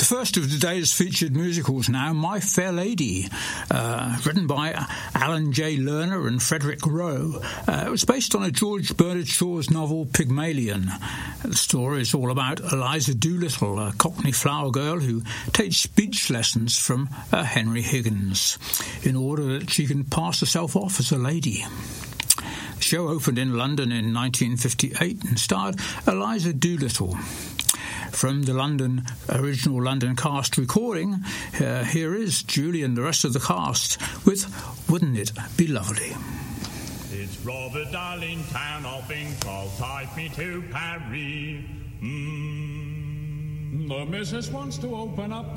first of today's featured musicals now, My Fair Lady, written by Alan J. Lerner and Frederick Rowe. It was based on a George Bernard Shaw's novel Pygmalion. The story is all about Eliza Doolittle, a Cockney flower girl who takes speech lessons from Henry Higgins in order that she can pass herself off as a lady. The show opened in London in 1958 and starred Eliza Doolittle. From the original London cast recording, here is Julie and the rest of the cast with Wouldn't It Be Lovely? It's rather dull in town, I've been told, take me to Paris. The missus wants to open up